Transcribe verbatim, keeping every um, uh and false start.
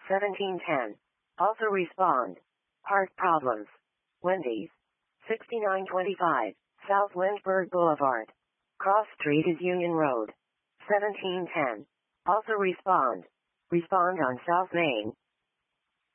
seventeen ten. Also respond. Heart problems. Wendy's. sixty-nine twenty-five, South Lynchburg Boulevard. Cross Street is Union Road. seventeen ten. Also respond. Respond on South Main.